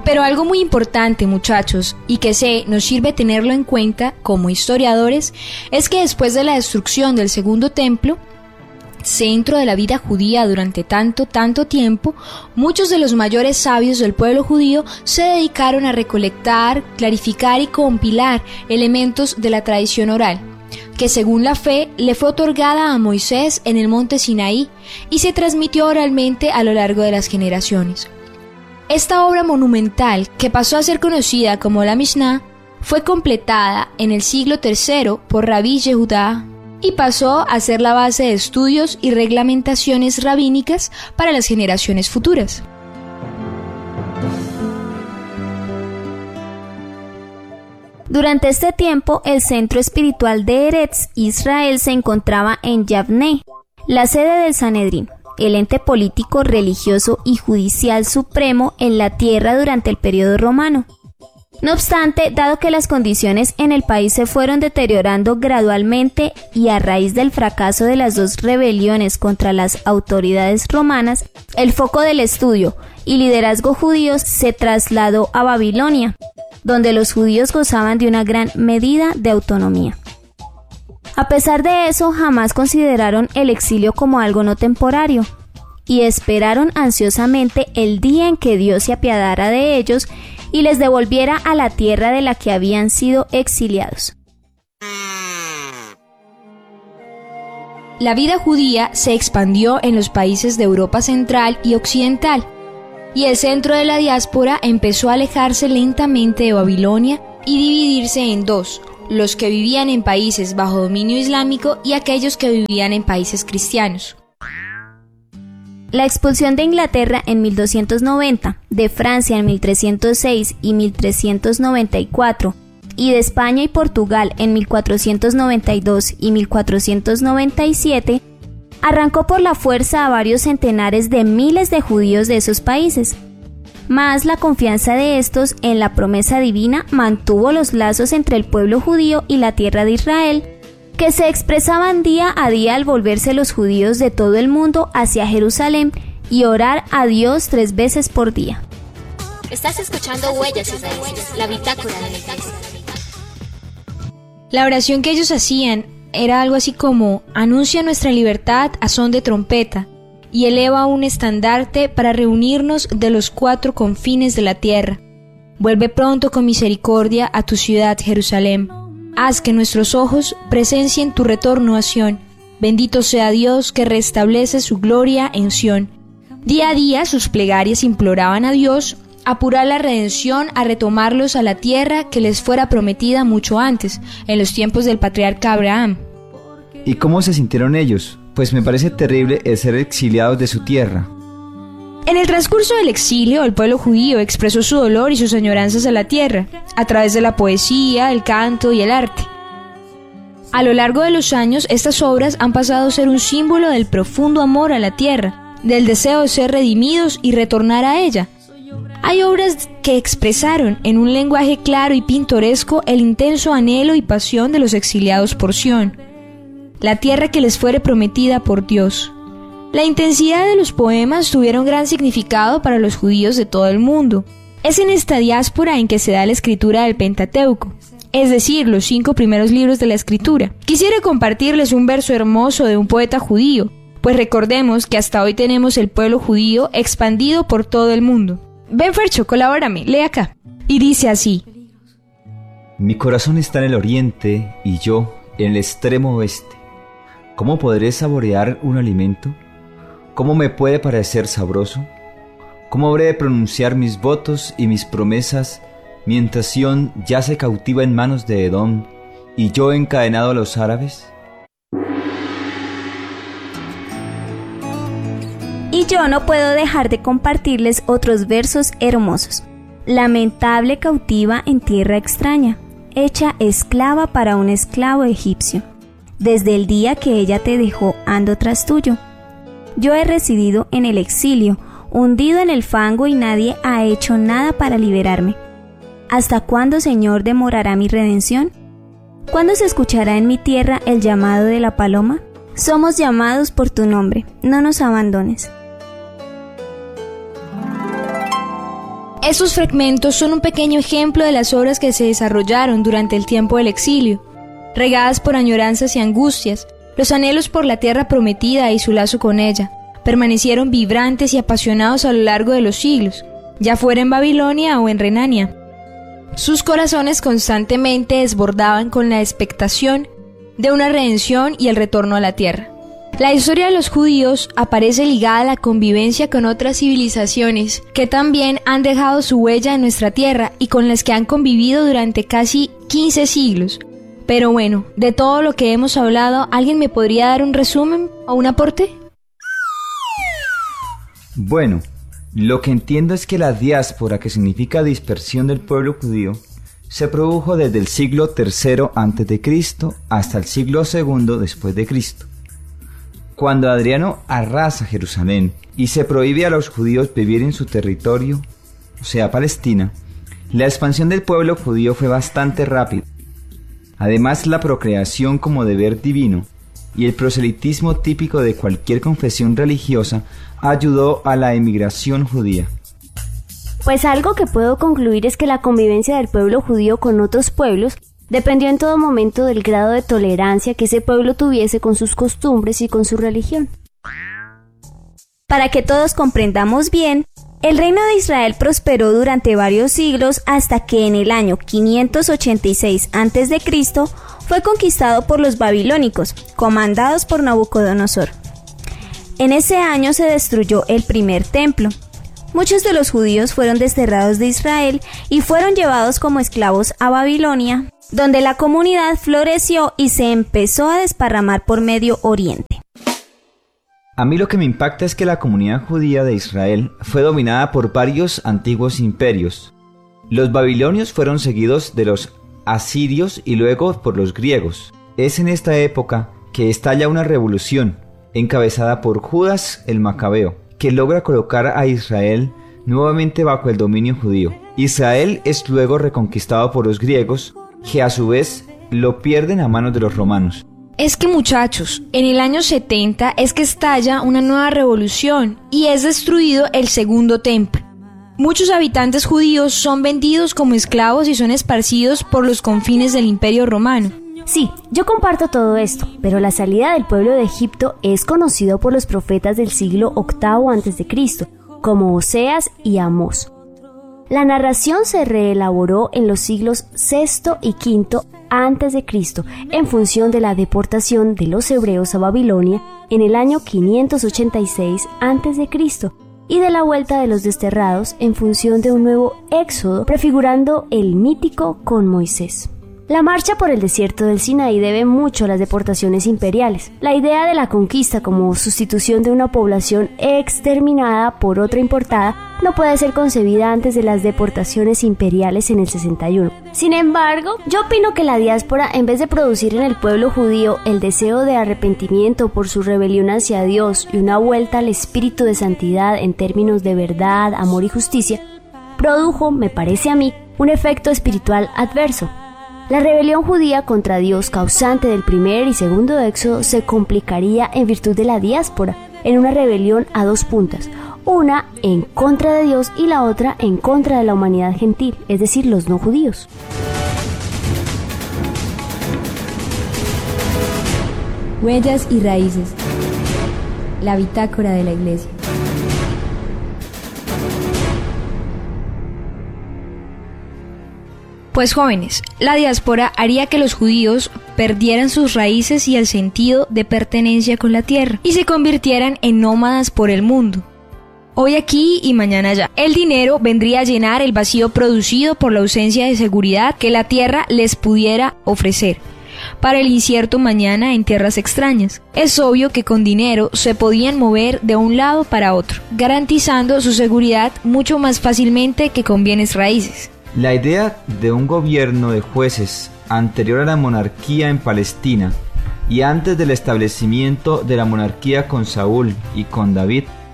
Pero algo muy importante, muchachos, y que nos sirve tenerlo en cuenta como historiadores, es que después de la destrucción del segundo templo, centro de la vida judía durante tanto tiempo, muchos de los mayores sabios del pueblo judío se dedicaron a recolectar, clarificar y compilar elementos de la tradición oral, que según la fe le fue otorgada a Moisés en el monte Sinaí y se transmitió oralmente a lo largo de las generaciones. Esta obra monumental, que pasó a ser conocida como la Mishnah, fue completada en el siglo III por Rabí Yehudá y pasó a ser la base de estudios y reglamentaciones rabínicas para las generaciones futuras. Durante este tiempo, el centro espiritual de Eretz Israel se encontraba en Yavne, la sede del Sanedrín, el ente político, religioso y judicial supremo en la tierra durante el periodo romano. No obstante, dado que las condiciones en el país se fueron deteriorando gradualmente y a raíz del fracaso de las dos rebeliones contra las autoridades romanas, el foco del estudio y liderazgo judíos se trasladó a Babilonia, donde los judíos gozaban de una gran medida de autonomía. A pesar de eso, jamás consideraron el exilio como algo no temporario, y esperaron ansiosamente el día en que Dios se apiadara de ellos y les devolviera a la tierra de la que habían sido exiliados. La vida judía se expandió en los países de Europa Central y Occidental, y el centro de la diáspora empezó a alejarse lentamente de Babilonia y dividirse en dos: los que vivían en países bajo dominio islámico y aquellos que vivían en países cristianos. La expulsión de Inglaterra en 1290, de Francia en 1306 y 1394, y de España y Portugal en 1492 y 1497, arrancó por la fuerza a varios centenares de miles de judíos de esos países. Mas la confianza de estos en la promesa divina mantuvo los lazos entre el pueblo judío y la tierra de Israel, que se expresaban día a día al volverse los judíos de todo el mundo hacia Jerusalén y orar a Dios 3 veces por día. Estás escuchando Huellas Israelíes, la bitácora de la iglesia. La oración que ellos hacían era algo así como: anuncia nuestra libertad a son de trompeta, y eleva un estandarte para reunirnos de los 4 confines de la tierra. Vuelve pronto con misericordia a tu ciudad, Jerusalén. Haz que nuestros ojos presencien tu retorno a Sión. Bendito sea Dios que restablece su gloria en Sión. Día a día sus plegarias imploraban a Dios apurar la redención, a retomarlos a la tierra que les fuera prometida mucho antes, en los tiempos del patriarca Abraham. ¿Y cómo se sintieron ellos? Pues me parece terrible el ser exiliados de su tierra. En el transcurso del exilio, el pueblo judío expresó su dolor y sus añoranzas a la tierra, a través de la poesía, el canto y el arte. A lo largo de los años, estas obras han pasado a ser un símbolo del profundo amor a la tierra, del deseo de ser redimidos y retornar a ella. Hay obras que expresaron en un lenguaje claro y pintoresco el intenso anhelo y pasión de los exiliados por Sión, la tierra que les fuere prometida por Dios. La intensidad de los poemas tuvieron gran significado para los judíos de todo el mundo. Es en esta diáspora en que se da la escritura del Pentateuco, es decir, los 5 primeros libros de la escritura. Quisiera compartirles un verso hermoso de un poeta judío, pues recordemos que hasta hoy tenemos el pueblo judío expandido por todo el mundo. Ven, Fercho, colabórame, lee acá. Y dice así: Mi corazón está en el oriente y yo en el extremo oeste. ¿Cómo podré saborear un alimento? ¿Cómo me puede parecer sabroso? ¿Cómo habré de pronunciar mis votos y mis promesas mientras Sión yace cautiva en manos de Edom y yo encadenado a los árabes? Y yo no puedo dejar de compartirles otros versos hermosos. Lamentable cautiva en tierra extraña, hecha esclava para un esclavo egipcio. Desde el día que ella te dejó ando tras tuyo. Yo he residido en el exilio, hundido en el fango y nadie ha hecho nada para liberarme. ¿Hasta cuándo, Señor, demorará mi redención? ¿Cuándo se escuchará en mi tierra el llamado de la paloma? Somos llamados por tu nombre, no nos abandones. Estos fragmentos son un pequeño ejemplo de las obras que se desarrollaron durante el tiempo del exilio. Regadas por añoranzas y angustias, los anhelos por la tierra prometida y su lazo con ella, permanecieron vibrantes y apasionados a lo largo de los siglos, ya fuera en Babilonia o en Renania. Sus corazones constantemente desbordaban con la expectación de una redención y el retorno a la tierra. La historia de los judíos aparece ligada a la convivencia con otras civilizaciones que también han dejado su huella en nuestra tierra y con las que han convivido durante casi 15 siglos. Pero bueno, de todo lo que hemos hablado, ¿alguien me podría dar un resumen o un aporte? Bueno, lo que entiendo es que la diáspora, que significa dispersión del pueblo judío, se produjo desde el siglo III a.C. hasta el siglo II después de Cristo. Cuando Adriano arrasa Jerusalén y se prohíbe a los judíos vivir en su territorio, o sea, Palestina, la expansión del pueblo judío fue bastante rápida. Además, la procreación como deber divino y el proselitismo típico de cualquier confesión religiosa ayudó a la emigración judía. Pues algo que puedo concluir es que la convivencia del pueblo judío con otros pueblos dependió en todo momento del grado de tolerancia que ese pueblo tuviese con sus costumbres y con su religión. Para que todos comprendamos bien, el reino de Israel prosperó durante varios siglos hasta que en el año 586 a.C. fue conquistado por los babilónicos, comandados por Nabucodonosor. En ese año se destruyó el primer templo. Muchos de los judíos fueron desterrados de Israel y fueron llevados como esclavos a Babilonia, donde la comunidad floreció y se empezó a desparramar por Medio Oriente. A mí lo que me impacta es que la comunidad judía de Israel fue dominada por varios antiguos imperios. Los babilonios fueron seguidos de los asirios y luego por los griegos. Es en esta época que estalla una revolución, encabezada por Judas el Macabeo, que logra colocar a Israel nuevamente bajo el dominio judío. Israel es luego reconquistado por los griegos, que a su vez lo pierden a manos de los romanos. Es que muchachos, en el año 70 es que estalla una nueva revolución y es destruido el segundo templo. Muchos habitantes judíos son vendidos como esclavos y son esparcidos por los confines del Imperio Romano. Sí, yo comparto todo esto, pero la salida del pueblo de Egipto es conocido por los profetas del siglo VIII a.C., como Oseas y Amós. La narración se reelaboró en los siglos VI y V a.C. en función de la deportación de los hebreos a Babilonia en el año 586 a.C. y de la vuelta de los desterrados en función de un nuevo éxodo prefigurando el mítico con Moisés. La marcha por el desierto del Sinaí debe mucho a las deportaciones imperiales. La idea de la conquista como sustitución de una población exterminada por otra importada no puede ser concebida antes de las deportaciones imperiales en el 61. Sin embargo, yo opino que la diáspora, en vez de producir en el pueblo judío el deseo de arrepentimiento por su rebelión hacia Dios y una vuelta al espíritu de santidad en términos de verdad, amor y justicia, produjo, me parece a mí, un efecto espiritual adverso. La rebelión judía contra Dios causante del primer y segundo éxodo se complicaría en virtud de la diáspora, en una rebelión a dos puntas, una en contra de Dios y la otra en contra de la humanidad gentil, es decir, los no judíos. Huellas y raíces. La bitácora de la Iglesia. Pues jóvenes, la diáspora haría que los judíos perdieran sus raíces y el sentido de pertenencia con la tierra y se convirtieran en nómadas por el mundo. Hoy aquí y mañana allá. El dinero vendría a llenar el vacío producido por la ausencia de seguridad que la tierra les pudiera ofrecer para el incierto mañana en tierras extrañas. Es obvio que con dinero se podían mover de un lado para otro, garantizando su seguridad mucho más fácilmente que con bienes raíces. La idea de un gobierno de jueces anterior a la monarquía en Palestina y antes del establecimiento de la monarquía con Saúl y con David